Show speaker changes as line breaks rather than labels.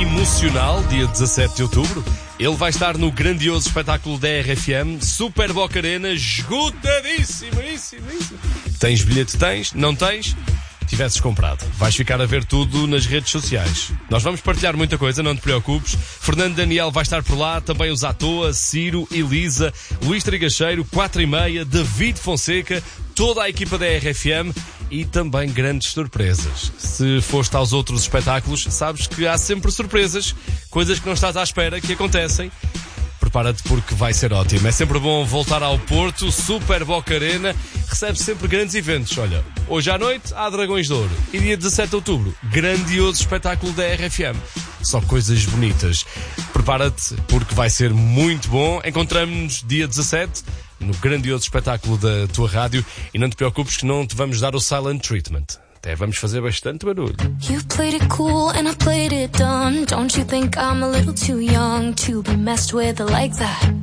emocional, dia 17 de outubro. Ele vai estar no grandioso espetáculo da RFM, Super Boca Arena, esgotadíssimo. Tens bilhete? Tens? Não tens? Tivesses comprado. Vais ficar a ver tudo nas redes sociais. Nós vamos partilhar muita coisa, não te preocupes. Fernando Daniel vai estar por lá, também os à toa, Ciro, Elisa, Luís Trigacheiro, 4:30, David Fonseca, toda a equipa da RFM e também grandes surpresas. Se foste aos outros espetáculos, sabes que há sempre surpresas, coisas que não estás à espera que acontecem. Prepara-te porque vai ser ótimo. É sempre bom voltar ao Porto, Super Boca Arena, recebe sempre grandes eventos. Olha, hoje à noite há Dragões de Ouro e dia 17 de outubro, grandioso espetáculo da RFM. Só coisas bonitas. Prepara-te porque vai ser muito bom. Encontramos-nos dia 17 no grandioso espetáculo da tua rádio e não te preocupes que não te vamos dar o silent treatment. Até vamos fazer bastante barulho.
You played it cool and I played it dumb. Don't you think I'm a little too young to be messed with like that?